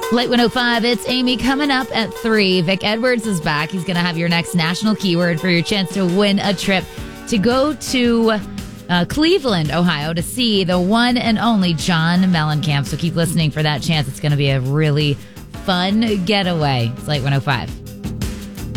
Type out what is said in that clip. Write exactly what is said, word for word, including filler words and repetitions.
Late one oh five, it's Amy coming up at three. Vic Edwards is back. He's going to have your next national keyword for your chance to win a trip to go to uh, Cleveland, Ohio, to see the one and only John Mellencamp. So keep listening for that chance. It's going to be a really fun getaway. It's Late one oh five.